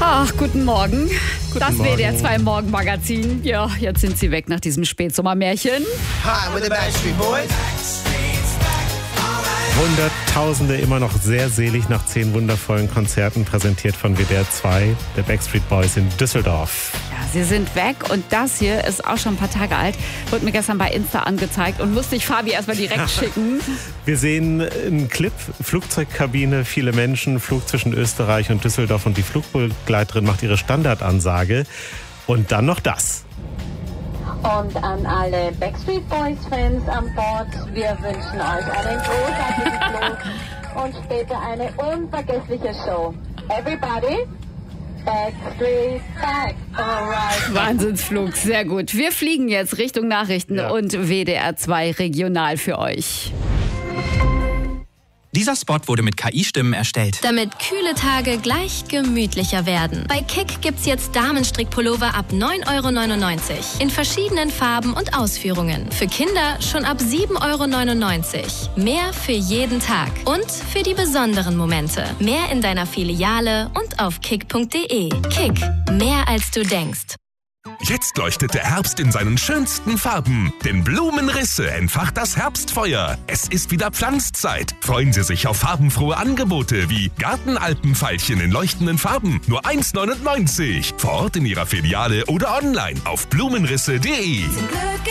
Ach, guten Morgen. Das Morgen. WDR 2 Morgenmagazin. Ja, jetzt sind sie weg nach diesem Spätsommermärchen. Hi, we're the Backstreet Boys. Hunderttausende immer noch sehr selig nach 10 wundervollen Konzerten, präsentiert von WDR 2, der Backstreet Boys in Düsseldorf. Ja, sie sind weg und das hier ist auch schon ein paar Tage alt. Wurde mir gestern bei Insta angezeigt und musste ich Fabi erstmal direkt schicken. Wir sehen einen Clip, Flugzeugkabine, viele Menschen, Flug zwischen Österreich und Düsseldorf und die Flugbegleiterin macht ihre Standardansage. Und dann noch das. Und an alle Backstreet Boys Fans an Bord, wir wünschen euch einen großartigen Flug und später eine unvergessliche Show. Everybody, Backstreet back, alright. Wahnsinnsflug, sehr gut. Wir fliegen jetzt Richtung Nachrichten und WDR 2 regional für euch. Dieser Spot wurde mit KI-Stimmen erstellt. Damit kühle Tage gleich gemütlicher werden. Bei Kick gibt's jetzt Damenstrickpullover ab 9,99 € in verschiedenen Farben und Ausführungen. Für Kinder schon ab 7,99 €. Mehr für jeden Tag und für die besonderen Momente. Mehr in deiner Filiale und auf kick.de. Kick, mehr als du denkst. Jetzt leuchtet der Herbst in seinen schönsten Farben. Denn Blumenrisse entfacht das Herbstfeuer. Es ist wieder Pflanzzeit. Freuen Sie sich auf farbenfrohe Angebote wie Gartenalpenfeilchen in leuchtenden Farben. Nur 1,99 €. Vor Ort in Ihrer Filiale oder online auf blumenrisse.de.